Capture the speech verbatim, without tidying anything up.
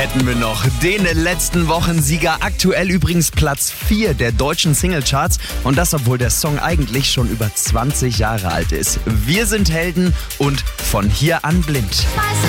hätten wir noch den letzten Wochensieger. Aktuell übrigens Platz vier der deutschen Singlecharts. Und das, obwohl der Song eigentlich schon über zwanzig Jahre alt ist. Wir sind Helden und von hier an blind.